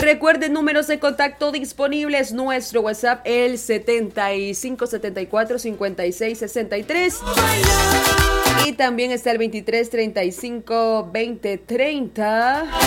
recuerden, números de contacto disponibles. Nuestro WhatsApp, el 7574-5663. Y también está el 2335-2030.